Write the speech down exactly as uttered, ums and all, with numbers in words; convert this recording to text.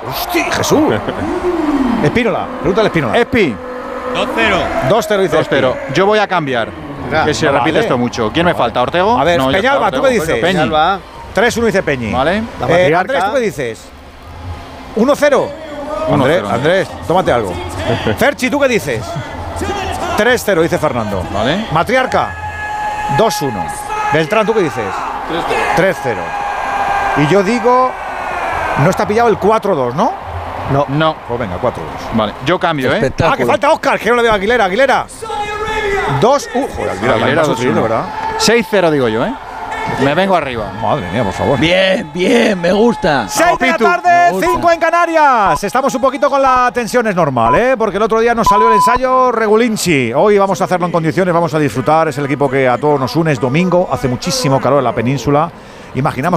¡Hostia, Jesús! Espínola, pregúntale a Espínola. Espi. dos cero. dos cero dice dos cero. Yo voy a cambiar. Venga, que se no repite vale. esto mucho. ¿Quién me falta? ¿Ortego? A ver, No, ya Peñalba, está, ¿tú qué Ortego. dices? Peñi. Peñalba. tres uno dice Peñi. Vale. La Eh, matriarca. Andrés, ¿tú qué dices? uno cero. uno Andrés, cero. Andrés, tómate algo. Ferchi, ¿tú qué dices? tres cero, dice Fernando. Vale. Matriarca, dos uno. Beltrán, ¿tú qué dices? tres cero. Y yo digo, no está pillado el cuatro dos, ¿no? No. No. Pues venga, cuatro dos. Vale. Yo cambio, ¿eh? Espectáculo. Ah, que falta Óscar, que no le veo a Aguilera. Aguilera. dos uno. Joder, Aguilera, Aguilera, la hemos dos sufrido, uno. ¿verdad? seis cero digo yo, ¿eh? Me vengo arriba. Madre mía, por favor. Bien, bien, me gusta. seis de la Pitu. tarde, Me gusta. cinco en Canarias. Estamos un poquito con la tensión, es normal, ¿eh? Porque el otro día nos salió el ensayo Regulinchi. Hoy vamos a hacerlo en condiciones, vamos a disfrutar. Es el equipo que a todos nos une, es domingo, hace muchísimo calor en la península. Imaginamos